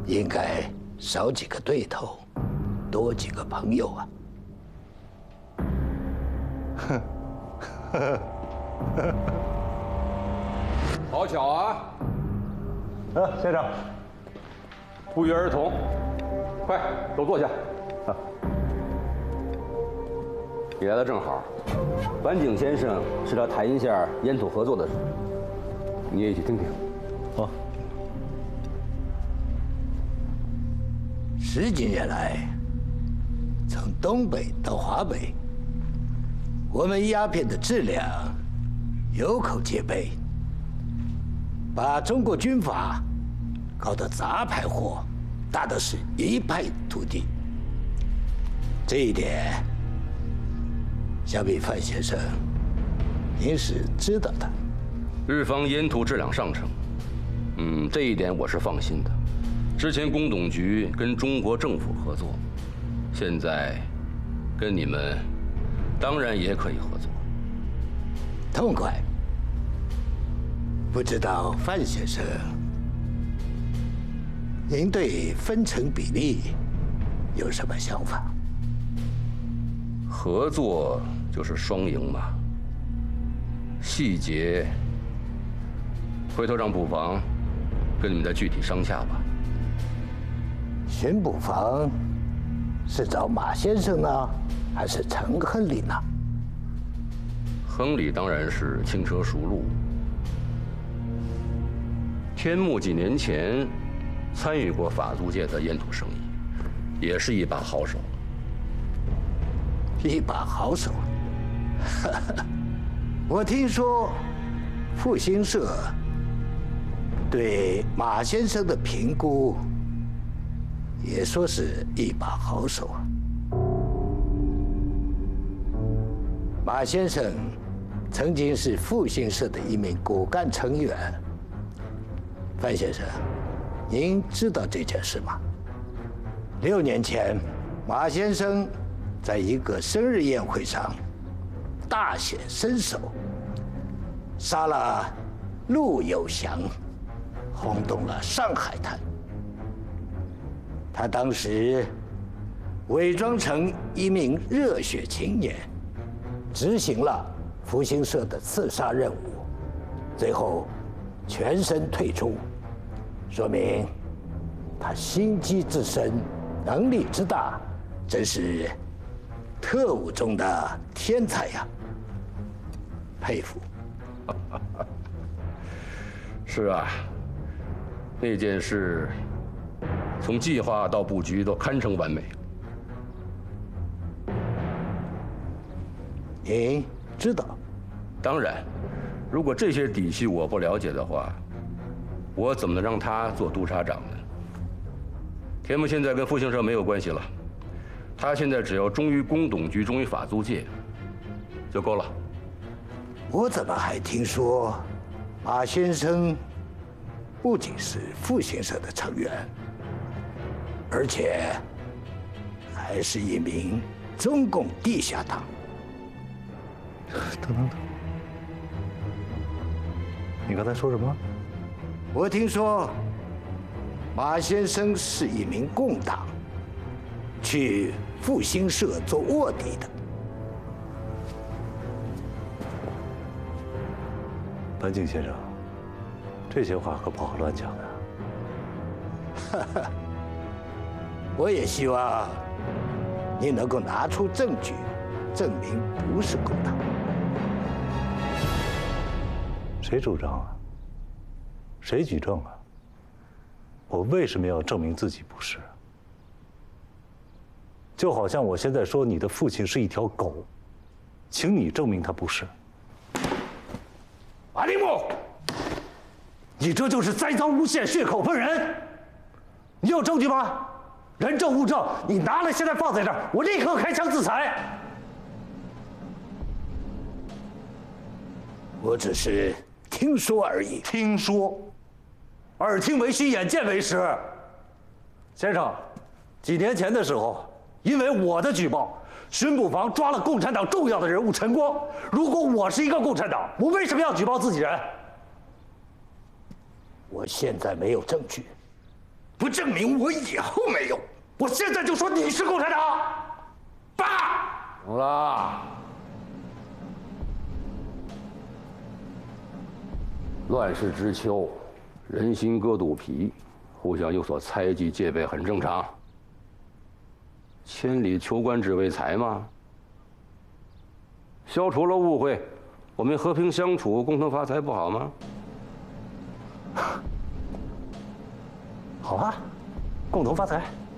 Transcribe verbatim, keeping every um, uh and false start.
应该少几个对头，多几个朋友啊。哼， 好巧啊！ 啊，先生， 不约而同，快都坐下。啊，你来的正好，坂井先生是要谈一下烟土合作的事，你也一起听听。 好。 十几年来，从东北到华北，我们鸦片的质量有口皆碑，把中国军阀搞得杂牌货大的是一败涂地。这一点，想必范先生您是知道的。 日方烟土质量上乘，嗯，这一点我是放心的。之前工董局跟中国政府合作，现在跟你们当然也可以合作。 痛快。不知道范先生，您对分成比例有什么想法？ 合作就是双赢嘛。细节，回头让布防跟你们再具体商洽吧。 巡捕房是找马先生呢，还是陈亨利呢？ 亨利当然是轻车熟路。天幕几年前参与过法租界的烟土生意，也是一把好手。 一把好手。我听说复兴社对马先生的评估也说是一把好手啊。马先生曾经是复兴社的一名骨干成员。范先生，您知道这件事吗？六年前，马先生在一个生日宴会上大显身手，杀了陆有祥，轰动了上海滩。他当时伪装成一名热血青年，执行了复兴社的刺杀任务，最后全身退出，说明他心机之深，能力之大，真是特务中的天才呀！佩服。 是啊，那件事从计划到布局都堪称完美。 您知道？ 当然，如果这些底细我不了解的话，我怎么能让他做督察长呢？田木现在跟复兴社没有关系了，他现在只要忠于工董局、忠于法租界就够了。 我怎么还听说马先生不仅是复兴社的成员，而且还是一名中共地下党？ 等等等，你刚才说什么？ 我听说马先生是一名共党，去复兴社做卧底的。 坂井先生，这些话可不好乱讲的。 哈哈，我也希望你能够拿出证据，证明不是共党。 谁主张啊？谁举证啊？我为什么要证明自己不是？就好像我现在说你的父亲是一条狗，请你证明他不是。 马立木，你这就是栽赃诬陷、血口喷人！你有证据吗？人证物证，你拿了，现在放在这儿，我立刻开枪自裁。我只是听说而已。 听说，耳听为虚，眼见为实。先生，几年前的时候，因为我的举报，巡捕房抓了共产党重要的人物陈光。如果我是一个共产党，我为什么要举报自己人？ 我现在没有证据， 不证明我以后没有。 我现在就说你是共产党。 爸， 行了。乱世之秋，人心隔肚皮，互相有所猜忌戒备很正常。千里求官只为财吗？消除了误会，我们和平相处，共同发财，不好吗？ 好啊，共同发财。